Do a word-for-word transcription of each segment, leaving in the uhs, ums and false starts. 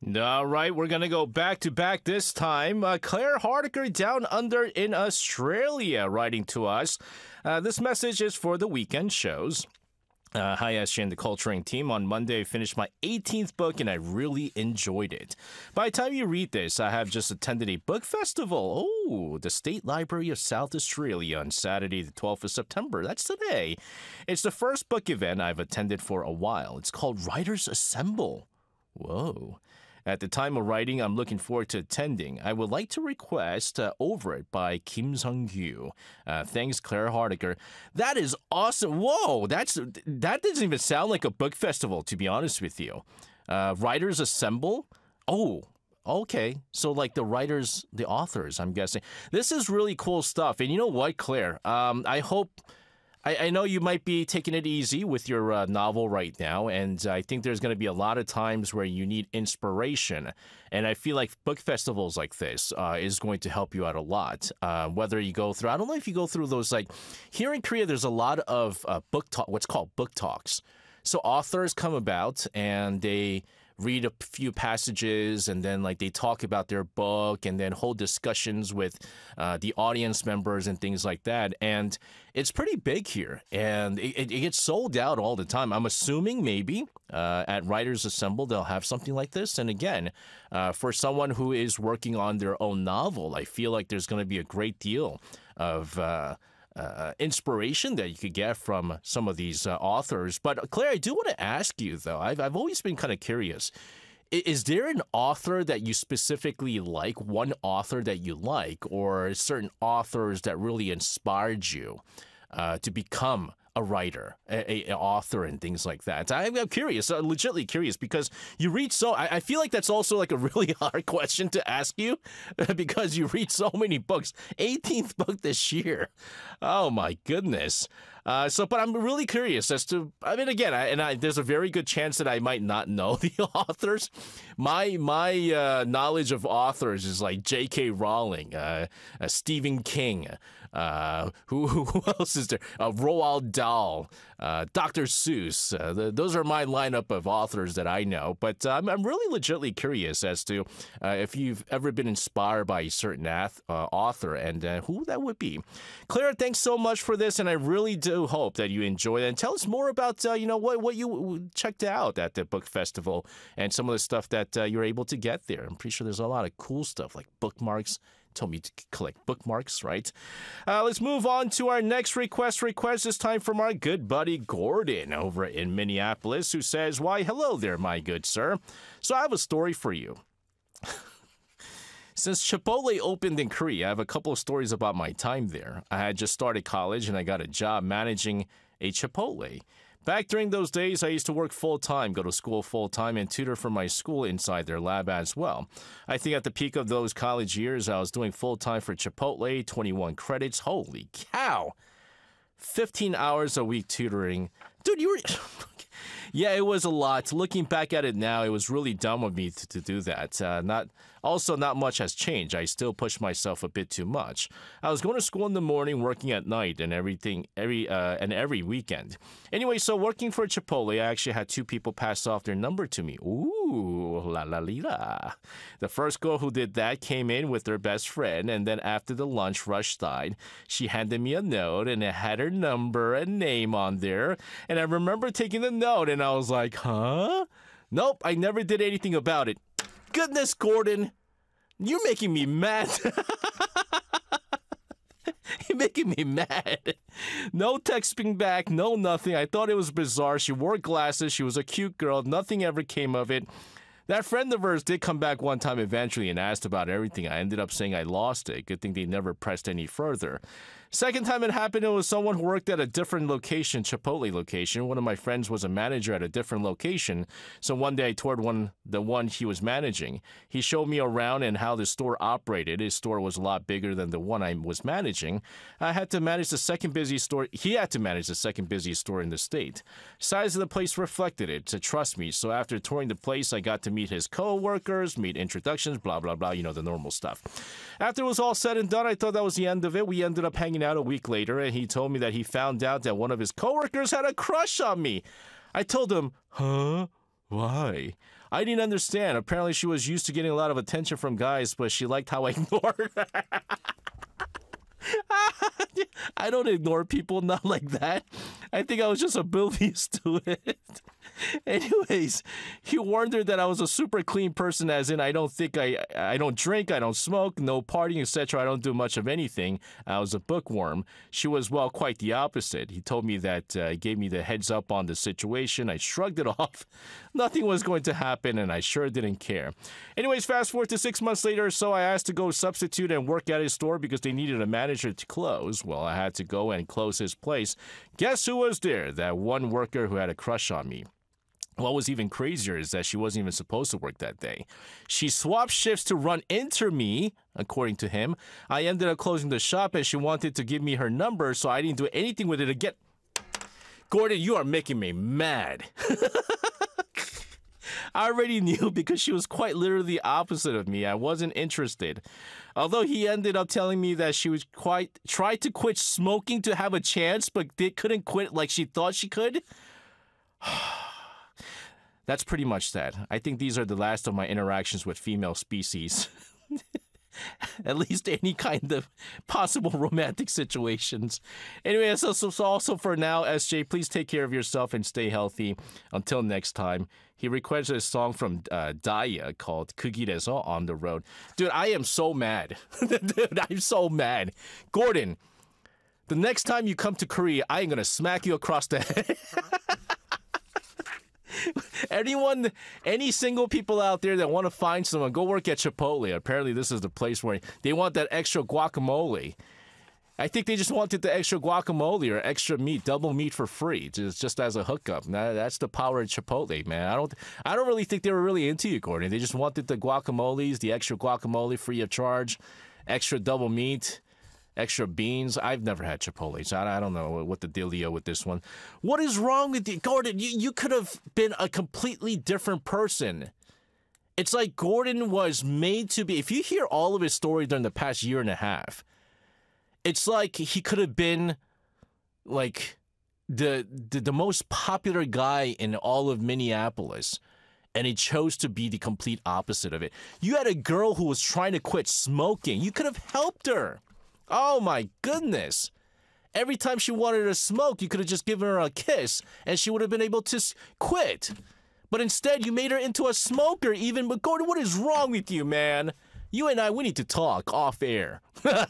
All right, we're going to go back to back this time. Uh, Claire Hardiker down under in Australia writing to us. Uh, this message is for the weekend shows. Uh, hi, S J and the Culturing team. On Monday, I finished my eighteenth book and I really enjoyed it. By the time you read this, I have just attended a book festival. Oh, the State Library of South Australia on Saturday, the twelfth of September. That's today. It's the first book event I've attended for a while. It's called Writers Assemble. Whoa. At the time of writing, I'm looking forward to attending. I would like to request uh, Over It by Kim Sung-gyu. Uh, thanks, Claire Hardiker. That is awesome. Whoa, that's that doesn't even sound like a book festival, to be honest with you. Uh, writers Assemble? Oh, okay. So like the writers, the authors, I'm guessing. This is really cool stuff. And you know what, Claire? Um, I hope... I, I know you might be taking it easy with your uh, novel right now, and I think there's going to be a lot of times where you need inspiration. And I feel like book festivals like this uh, is going to help you out a lot. Uh, whether you go through, I don't know if you go through those, like, here in Korea, there's a lot of uh, book talk, what's called book talks. So authors come about and they read a few passages and then like they talk about their book and then hold discussions with uh, the audience members and things like that. And it's pretty big here and it, it, it gets sold out all the time. I'm assuming maybe uh, at Writers Assemble they'll have something like this. And again, uh, for someone who is working on their own novel, I feel like there's going to be a great deal of uh, Uh, inspiration that you could get from some of these uh, authors. But Claire, I do want to ask you though, I've, I've always been kind of curious. I, is there an author that you specifically like, one author that you like, or certain authors that really inspired you uh, to become a writer, a, a author, and things like that? I'm, I'm curious, uh, legitimately curious, because you read so. I, I feel like that's also like a really hard question to ask you, because you read so many books. eighteenth book this year. Oh my goodness. Uh, so, but I'm really curious as to. I mean, again, I, and I, there's a very good chance that I might not know the authors. My my uh, knowledge of authors is like J K. Rowling, uh, uh, Stephen King. Uh, who who else is there? Uh, Roald Dahl, uh, Doctor Seuss. Uh, the, those are my lineup of authors that I know. But uh, I'm, I'm really legitimately curious as to uh, if you've ever been inspired by a certain ath- uh, author and uh, who that would be. Claire, thanks so much for this, and I really do hope that you enjoy it. And tell us more about uh, you know what what you checked out at the book festival and some of the stuff that uh, you're able to get there. I'm pretty sure there's a lot of cool stuff like bookmarks. Told me to collect bookmarks, right? Uh, let's move on to our next request. Request this time from our good buddy Gordon over in Minneapolis, who says, "Why, hello there, my good sir. So I have a story for you. Since Chipotle opened in Korea, I have a couple of stories about my time there. I had just started college and I got a job managing a Chipotle. Back during those days, I used to work full-time, go to school full-time, and tutor for my school inside their lab as well. I think at the peak of those college years, I was doing full-time for Chipotle, twenty-one credits. Holy cow! fifteen hours a week tutoring. Dude, you were... Yeah, it was a lot. Looking back at it now, it was really dumb of me to, to do that. Uh, not also, not much has changed. I still push myself a bit too much. I was going to school in the morning, working at night, and everything, every uh, and every weekend. Anyway, so working for Chipotle, I actually had two people pass off their number to me. Ooh, la la la. The first girl who did that came in with her best friend, and then after the lunch rush died, she handed me a note, and it had her number and name on there. And I remember taking the note, and I was like, huh? Nope, I never did anything about it. Goodness, Gordon, you're making me mad. You're making me mad. No texting back, no nothing. I thought it was bizarre. She wore glasses. She was a cute girl. Nothing ever came of it. That friend of hers did come back one time eventually and asked about everything. I ended up saying I lost it. Good thing they never pressed any further. Second time it happened, it was someone who worked at a different location, Chipotle location. One of my friends was a manager at a different location, so one day I toured one, the one he was managing. He showed me around and how the store operated. His store was a lot bigger than the one I was managing. I had to manage the second busiest store. He had to manage the second busiest store in the state. Size of the place reflected it, to trust me. So after touring the place, I got to meet his co-workers, meet introductions, blah, blah, blah, you know, the normal stuff. After it was all said and done, I thought that was the end of it. We ended up hanging out a week later, and he told me that he found out that one of his coworkers had a crush on me. I told him, huh? Why? I didn't understand. Apparently, she was used to getting a lot of attention from guys, but she liked how I ignored her. I don't ignore people, not like that. I think I was just oblivious to it. Anyways, he warned her that I was a super clean person, as in I don't think I I don't drink, I don't smoke, no partying, et cetera. I don't do much of anything. I was a bookworm. She was, well, quite the opposite. He told me that, uh, he gave me the heads up on the situation. I shrugged it off. Nothing was going to happen, and I sure didn't care. Anyways, fast forward to six months later or so, I asked to go substitute and work at his store because they needed a manager to close. Well, I had to go and close his place. Guess who was there? That one worker who had a crush on me. What was even crazier is that she wasn't even supposed to work that day. She swapped shifts to run into me, according to him. I ended up closing the shop and she wanted to give me her number, so I didn't do anything with it again. Gordon, you are making me mad. I already knew because she was quite literally the opposite of me. I wasn't interested. Although he ended up telling me that she was quite tried to quit smoking to have a chance, but they couldn't quit like she thought she could. That's pretty much that. I think these are the last of my interactions with female species. At least any kind of possible romantic situations. Anyway, so, so, so also for now, S J, please take care of yourself and stay healthy. Until next time. He requested a song from uh, Daya called 그길에서 on the road. Dude, I am so mad. Dude, I'm so mad. Gordon, the next time you come to Korea, I am going to smack you across the head. Anyone, any single people out there that want to find someone, go work at Chipotle. Apparently, this is the place where they want that extra guacamole. I think they just wanted the extra guacamole or extra meat, double meat for free, just just as a hookup. Now, that's the power of Chipotle, man. I don't, I don't really think they were really into you, Gordon. They just wanted the guacamoles, the extra guacamole free of charge, extra double meat. Extra beans. I've never had Chipotle, so I don't know what the dealio with this one. What is wrong with you? Gordon, you, you could have been a completely different person. It's like Gordon was made to be... If you hear all of his story during the past year and a half, it's like he could have been like the, the, the most popular guy in all of Minneapolis, and he chose to be the complete opposite of it. You had a girl who was trying to quit smoking. You could have helped her. Oh my goodness. Every time she wanted to smoke, you could have just given her a kiss and she would have been able to quit. But instead, you made her into a smoker even. But Gordon, what is wrong with you, man? You and I, we need to talk off air.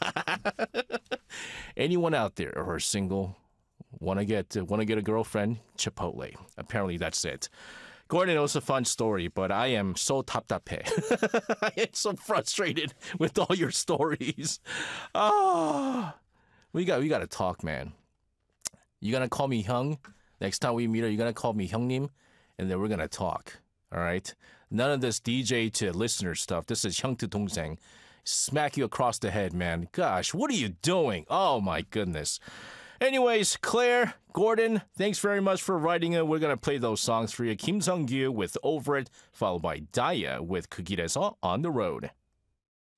Anyone out there who are single, want to get want to get a girlfriend? Chipotle. Apparently, that's it. Gordon, it was a fun story, but I am so 답답해. I am so frustrated with all your stories. Oh, we got we got to talk, man. You gonna call me Hyung? Next time we meet, are you gonna call me Hyungnim? And then we're gonna talk. All right? None of this D J to listener stuff. This is Hyung to 동생. Smack you across the head, man. Gosh, what are you doing? Oh my goodness. Anyways, Claire, Gordon, thanks very much for writing it. We're going to play those songs for you. Kim Sung-gyu with Over It, followed by Daya with 그길에서 on the road.